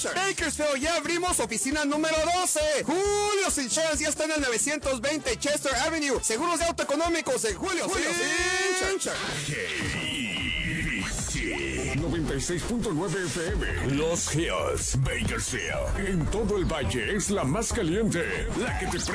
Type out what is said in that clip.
Bakersfield, ya abrimos oficina número 12. Julio's Insurance ya está en el 920 Chester Avenue. Seguros de auto económicos de Julio's Insurance. 96.9 FM. Los Hills, Bakersfield. En todo el valle es la más caliente. La que te